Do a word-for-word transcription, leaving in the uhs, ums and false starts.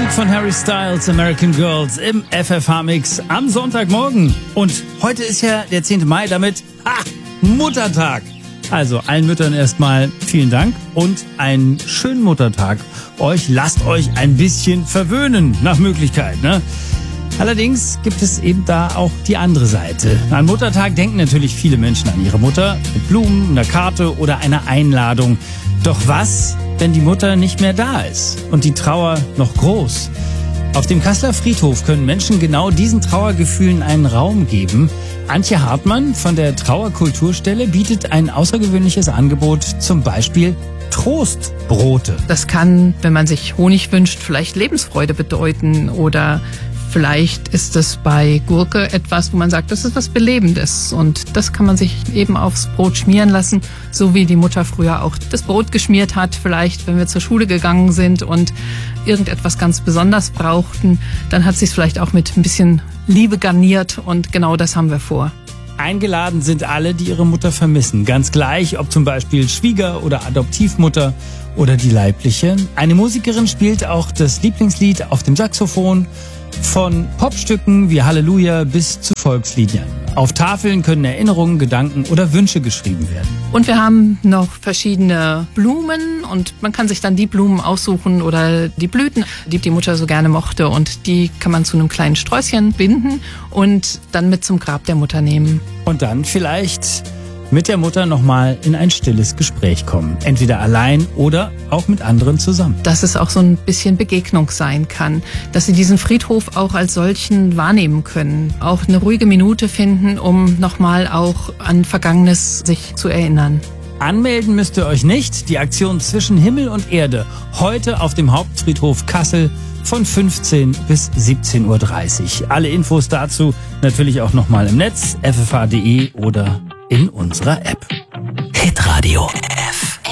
Musik von Harry Styles, American Girls im F F H-Mix am Sonntagmorgen. Und heute ist ja der zehnte Mai, damit ha, Muttertag. Also allen Müttern erstmal vielen Dank und einen schönen Muttertag. Euch lasst euch ein bisschen verwöhnen, nach Möglichkeit, ne? Allerdings gibt es eben da auch die andere Seite. An Muttertag denken natürlich viele Menschen an ihre Mutter mit Blumen, einer Karte oder einer Einladung. Doch was, wenn die Mutter nicht mehr da ist und die Trauer noch groß? Auf dem Kasseler Friedhof können Menschen genau diesen Trauergefühlen einen Raum geben. Antje Hartmann von der Trauerkulturstelle bietet ein außergewöhnliches Angebot, zum Beispiel Trostbrote. Das kann, wenn man sich Honig wünscht, vielleicht Lebensfreude bedeuten oder vielleicht ist es bei Gurke etwas, wo man sagt, das ist was Belebendes und das kann man sich eben aufs Brot schmieren lassen, so wie die Mutter früher auch das Brot geschmiert hat. Vielleicht, wenn wir zur Schule gegangen sind und irgendetwas ganz besonders brauchten, dann hat sie es vielleicht auch mit ein bisschen Liebe garniert und genau das haben wir vor. Eingeladen sind alle, die ihre Mutter vermissen. Ganz gleich, ob zum Beispiel Schwieger- oder Adoptivmutter oder die leibliche. Eine Musikerin spielt auch das Lieblingslied auf dem Saxophon. Von Popstücken wie Halleluja bis zu Volksliedern. Auf Tafeln können Erinnerungen, Gedanken oder Wünsche geschrieben werden. Und wir haben noch verschiedene Blumen und man kann sich dann die Blumen aussuchen oder die Blüten, die die Mutter so gerne mochte und die kann man zu einem kleinen Sträußchen binden und dann mit zum Grab der Mutter nehmen. Und dann vielleicht mit der Mutter nochmal in ein stilles Gespräch kommen. Entweder allein oder auch mit anderen zusammen. Dass es auch so ein bisschen Begegnung sein kann. Dass sie diesen Friedhof auch als solchen wahrnehmen können. Auch eine ruhige Minute finden, um nochmal auch an Vergangenes sich zu erinnern. Anmelden müsst ihr euch nicht. Die Aktion Zwischen Himmel und Erde. Heute auf dem Hauptfriedhof Kassel von fünfzehn bis siebzehn Uhr dreißig. Alle Infos dazu natürlich auch nochmal im Netz, f f h punkt d e oder in unserer App. Hitradio.